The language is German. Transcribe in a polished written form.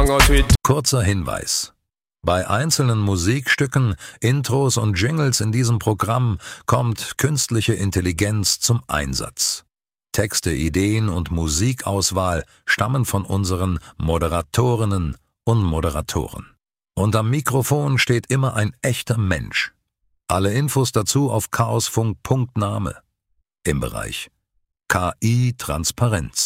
out with. Kurzer Hinweis. Bei einzelnen Musikstücken, Intros und Jingles in diesem Programm kommt künstliche Intelligenz zum Einsatz. Texte, Ideen und Musikauswahl stammen von unseren Moderatorinnen und Moderatoren. Und am Mikrofon steht immer ein echter Mensch. Alle Infos dazu auf chaosfunk.name im Bereich KI Transparenz.